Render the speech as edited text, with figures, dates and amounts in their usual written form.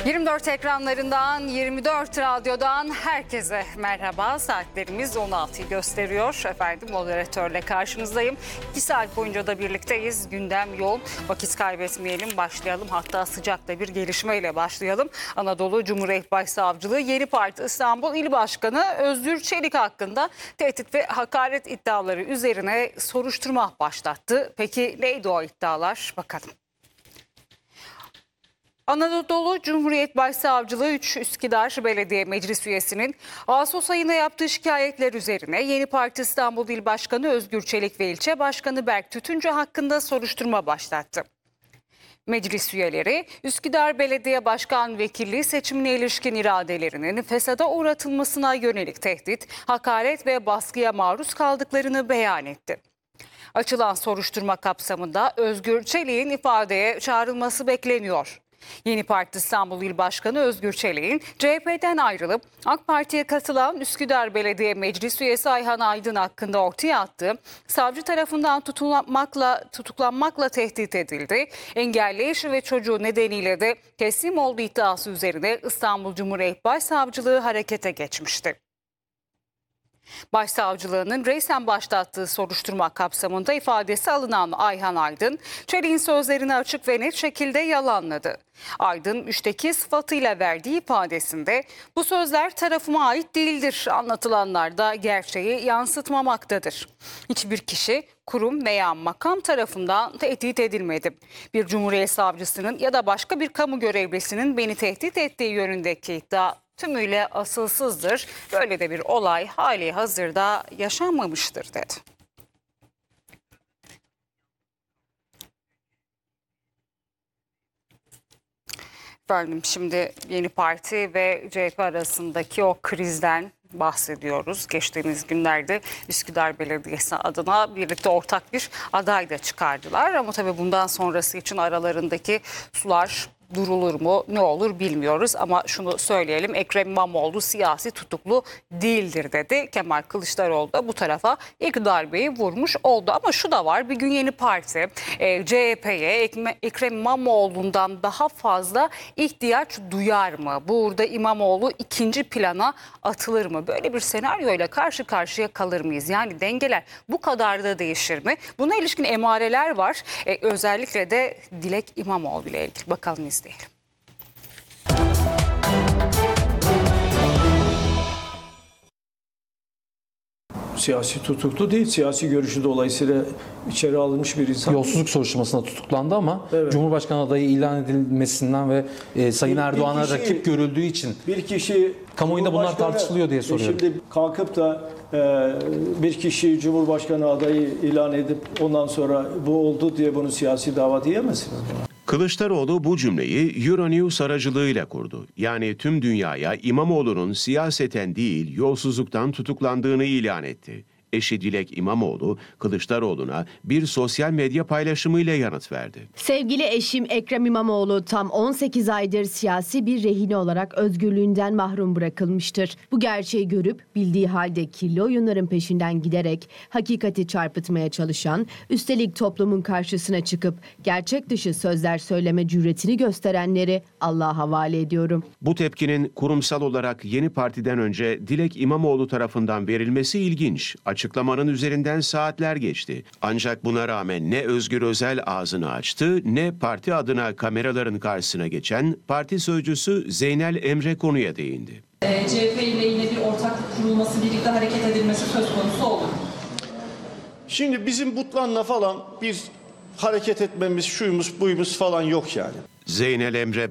24 ekranlarından, 24 radyodan herkese merhaba. Saatlerimiz 16'yı gösteriyor. Efendim, moderatörle karşınızdayım. 2 saat boyunca da birlikteyiz. Gündem yoğun. Vakit kaybetmeyelim, başlayalım. Hatta sıcakta bir gelişmeyle başlayalım. Anadolu Cumhuriyet Başsavcılığı Yeni Parti İstanbul İl Başkanı Özgür Çelik hakkında tehdit ve hakaret iddiaları üzerine soruşturma başlattı. Peki neydi o iddialar? Bakalım. Anadolu Cumhuriyet Başsavcılığı 3 Üsküdar Belediye Meclis üyesinin Ağustos ayında yaptığı şikayetler üzerine Yeni Parti İstanbul İl Başkanı Özgür Çelik ve İlçe Başkanı Berk Tütüncü hakkında soruşturma başlattı. Meclis üyeleri Üsküdar Belediye Başkan Vekilliği seçimine ilişkin iradelerinin fesada uğratılmasına yönelik tehdit, hakaret ve baskıya maruz kaldıklarını beyan etti. Açılan soruşturma kapsamında Özgür Çelik'in ifadeye çağrılması bekleniyor. Yeni Parti İstanbul İl Başkanı Özgür Çelik'in CHP'den ayrılıp AK Parti'ye katılan Üsküdar Belediye Meclis üyesi Ayhan Aydın hakkında ortaya attığı savcı tarafından tutuklanmakla tehdit edildi. Engelli eşi ve çocuğu nedeniyle de teslim olduğu iddiası üzerine İstanbul Cumhuriyet Başsavcılığı harekete geçmişti. Başsavcılığının reysen başlattığı soruşturma kapsamında ifadesi alınan Ayhan Aydın, Çelik'in sözlerini açık ve net şekilde yalanladı. Aydın, müşteki sıfatıyla verdiği ifadesinde bu sözler tarafıma ait değildir, anlatılanlar da gerçeği yansıtmamaktadır. Hiçbir kişi, kurum veya makam tarafından tehdit edilmedi. Bir Cumhuriyet Savcısının ya da başka bir kamu görevlisinin beni tehdit ettiği yönündeki iddia tümüyle asılsızdır. Böyle de bir olay hali hazırda yaşanmamıştır dedi. Efendim, şimdi Yeni Parti ve CHP arasındaki o krizden bahsediyoruz. Geçtiğimiz günlerde Üsküdar Belediyesi adına birlikte ortak bir aday da çıkardılar. Ama tabii bundan sonrası için aralarındaki sular durulur mu, ne olur bilmiyoruz. Ama şunu söyleyelim, Ekrem İmamoğlu siyasi tutuklu değildir dedi. Kemal Kılıçdaroğlu da bu tarafa ilk darbeyi vurmuş oldu. Ama şu da var, bir gün Yeni Parti CHP'ye Ekrem İmamoğlu'ndan daha fazla ihtiyaç duyar mı? Burada İmamoğlu ikinci plana atılır mı? Böyle bir senaryoyla karşı karşıya kalır mıyız? Yani dengeler bu kadar da değişir mi? Buna ilişkin emareler var. Özellikle de Dilek İmamoğlu ile ilgili. Bakalım, izleyelim. Siyasi tutuklu değil, siyasi görüşü dolayısıyla içeri alınmış bir insan. Yolsuzluk soruşturmasına tutuklandı ama evet, Cumhurbaşkanı adayı ilan edilmesinden ve Sayın Erdoğan'a rakip görüldüğü için bir kişi kamuoyunda bunlar tartışılıyor diye soruyorum. Şimdi kalkıp da bir kişi Cumhurbaşkanı adayı ilan edip ondan sonra bu oldu diye bunu siyasi dava diyemezsiniz. Kılıçdaroğlu bu cümleyi Euronews aracılığıyla kurdu. Yani tüm dünyaya İmamoğlu'nun siyaseten değil yolsuzluktan tutuklandığını ilan etti. Eşi Dilek İmamoğlu, Kılıçdaroğlu'na bir sosyal medya paylaşımıyla yanıt verdi. Sevgili eşim Ekrem İmamoğlu tam 18 aydır siyasi bir rehine olarak özgürlüğünden mahrum bırakılmıştır. Bu gerçeği görüp bildiği halde kirli oyunların peşinden giderek hakikati çarpıtmaya çalışan, üstelik toplumun karşısına çıkıp gerçek dışı sözler söyleme cüretini gösterenleri Allah'a havale ediyorum. Bu tepkinin kurumsal olarak Yeni Parti'den önce Dilek İmamoğlu tarafından verilmesi ilginç. Açıklamanın üzerinden saatler geçti. Ancak buna rağmen ne Özgür Özel ağzını açtı ne parti adına kameraların karşısına geçen parti sözcüsü Zeynel Emre konuya değindi. CHP ile yine bir ortaklık kurulması, birlikte hareket edilmesi söz konusu olur. Şimdi bizim Butlan'la falan bir hareket etmemiz, şuyumuz buyumuz falan yok yani. Zeynel Emre